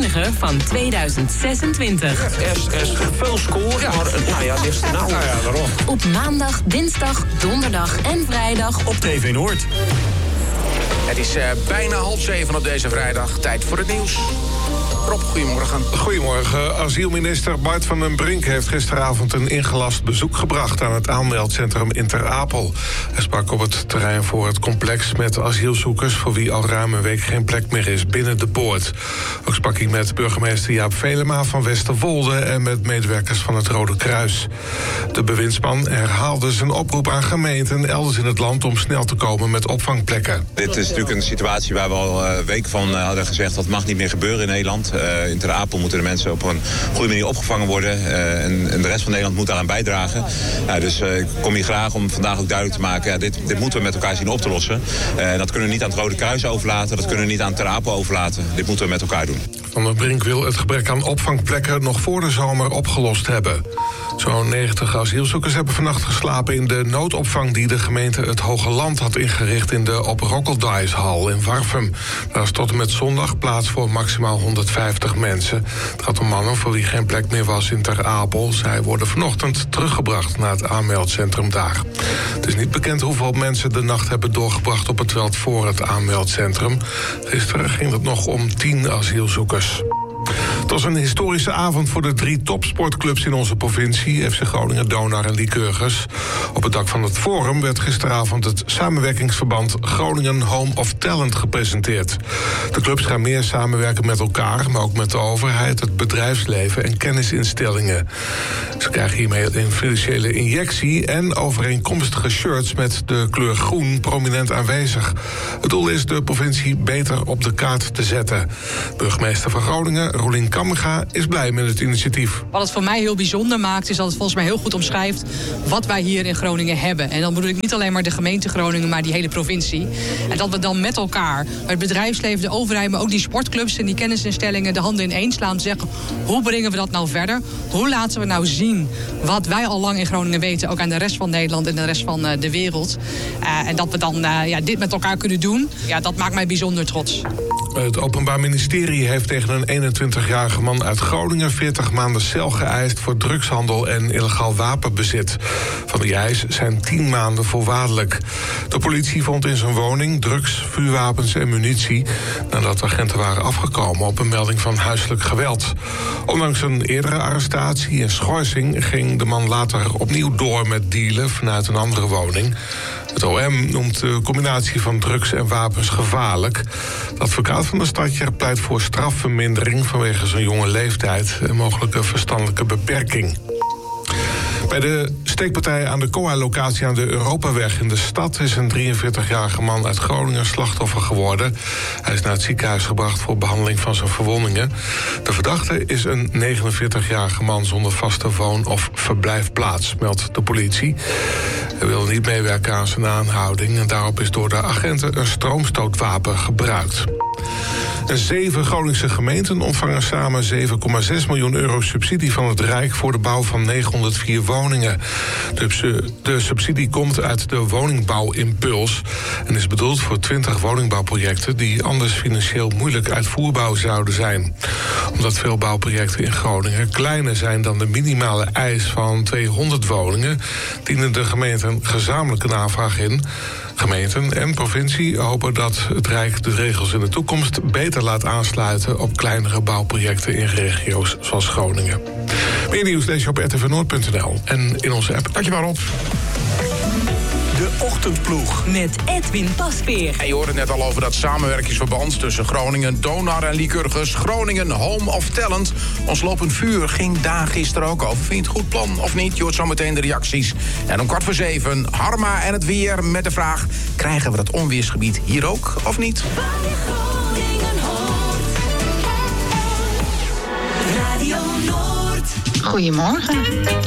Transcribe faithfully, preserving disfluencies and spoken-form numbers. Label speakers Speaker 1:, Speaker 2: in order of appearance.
Speaker 1: vijftiger van tweeduizend zesentwintig.
Speaker 2: Er is, er is veel score, ja. maar nou ja, dit is de nou.
Speaker 3: Nou ja, waarom?
Speaker 1: Op maandag, dinsdag, donderdag en vrijdag
Speaker 4: op T V Noord.
Speaker 5: Het is uh, bijna half zeven op deze vrijdag. Tijd voor het nieuws. Rob, goedemorgen.
Speaker 3: Goedemorgen. Asielminister Bart van den Brink heeft gisteravond een ingelast bezoek gebracht aan het aanmeldcentrum in Ter Apel. Hij sprak op het terrein voor het complex met asielzoekers voor wie al ruim een week geen plek meer is binnen de poort. Ook sprak hij met burgemeester Jaap Velema van Westerwolde en met medewerkers van het Rode Kruis. De bewindsman herhaalde zijn oproep aan gemeenten elders in het land om snel te komen met opvangplekken.
Speaker 6: Dit is natuurlijk een situatie waar we al een week van hadden gezegd dat mag niet meer gebeuren in Nederland. Uh, in Ter Apel moeten de mensen op een goede manier opgevangen worden. Uh, en, en de rest van Nederland moet daaraan bijdragen. Uh, dus uh, ik kom hier graag om vandaag ook duidelijk te maken. Ja, dit, dit moeten we met elkaar zien op te lossen. Uh, dat kunnen we niet aan het Rode Kruis overlaten. Dat kunnen we niet aan Ter Apel overlaten. Dit moeten we met elkaar doen.
Speaker 3: Van den Brink wil het gebrek aan opvangplekken nog voor de zomer opgelost hebben. Zo'n negentig asielzoekers hebben vannacht geslapen in de noodopvang die de gemeente Het Hoge Land had ingericht in de Op Rokkeldijshal in Warffum. Daar is tot en met zondag plaats voor maximaal honderdvijftig mensen. Het gaat om mannen voor wie geen plek meer was in Ter Apel. Zij worden vanochtend teruggebracht naar het aanmeldcentrum daar. Het is niet bekend hoeveel mensen de nacht hebben doorgebracht op het veld voor het aanmeldcentrum. Gisteren ging het nog om tien asielzoekers. Het was een historische avond voor de drie topsportclubs in onze provincie, F C Groningen, Donar en Lycurgus. Op het dak van het Forum werd gisteravond het samenwerkingsverband Groningen Home of Talent gepresenteerd. De clubs gaan meer samenwerken met elkaar, maar ook met de overheid, het bedrijfsleven en kennisinstellingen. Ze krijgen hiermee een financiële injectie en overeenkomstige shirts met de kleur groen prominent aanwezig. Het doel is de provincie beter op de kaart te zetten. Burgemeester van Groningen, Roelien Kammerga, is blij met het initiatief.
Speaker 7: Wat het voor mij heel bijzonder maakt, is dat het volgens mij heel goed omschrijft wat wij hier in Groningen hebben. En dan bedoel ik niet alleen maar de gemeente Groningen, maar die hele provincie. En dat we dan met elkaar, het bedrijfsleven, de overheid, maar ook die sportclubs en die kennisinstellingen de handen ineens slaan en zeggen, hoe brengen we dat nou verder? Hoe laten we nou zien wat wij al lang in Groningen weten, ook aan de rest van Nederland en de rest van uh, de wereld. Uh, en dat we dan uh, ja, dit met elkaar kunnen doen, ja, dat maakt mij bijzonder trots.
Speaker 3: Het Openbaar Ministerie heeft tegen een eenentwintigjarige man uit Groningen veertig maanden cel geëist voor drugshandel en illegaal wapenbezit. Van die eis zijn tien maanden voorwaardelijk. De politie vond in zijn woning drugs, vuurwapens en munitie nadat agenten waren afgekomen op een melding van huiselijk geweld. Ondanks een eerdere arrestatie en schorsing ging de man later opnieuw door met dealen vanuit een andere woning. Het O M noemt de combinatie van drugs en wapens gevaarlijk. De advocaat van de stadje pleit voor strafvermindering vanwege zijn jonge leeftijd en mogelijke verstandelijke beperking. Bij de steekpartij aan de C O A-locatie aan de Europaweg in de stad is een drieënveertigjarige man uit Groningen slachtoffer geworden. Hij is naar het ziekenhuis gebracht voor behandeling van zijn verwondingen. De verdachte is een negenenveertigjarige man zonder vaste woon- of verblijfplaats, meldt de politie. Hij wilde niet meewerken aan zijn aanhouding en daarop is door de agenten een stroomstootwapen gebruikt. En zeven Groningse gemeenten ontvangen samen zeven komma zes miljoen euro subsidie van het Rijk voor de bouw van negenhonderdvier woningen. De, de subsidie komt uit de woningbouwimpuls en is bedoeld voor twintig woningbouwprojecten die anders financieel moeilijk uitvoerbaar zouden zijn. Omdat veel bouwprojecten in Groningen kleiner zijn dan de minimale eis van tweehonderd woningen, dienen de gemeenten gezamenlijk een aanvraag in. Gemeenten en provincie hopen dat het Rijk de regels in de toekomst beter laat aansluiten op kleinere bouwprojecten in regio's zoals Groningen. Meer nieuws lees je op r t v noord punt n l en in onze app.
Speaker 4: Dankjewel, Rob. De Ochtendploeg.
Speaker 1: Met Edwin Pasveer.
Speaker 5: En je hoorde het net al over dat samenwerkingsverband tussen Groningen, Donar en Lycurgus. Groningen Home of Talent. Ons lopend vuur ging daar gisteren ook over. Vind je het een goed plan of niet? Je hoort zo meteen de reacties. En om kwart voor zeven, Harma en het weer met de vraag, krijgen we dat onweersgebied hier ook of niet?
Speaker 8: Goedemorgen.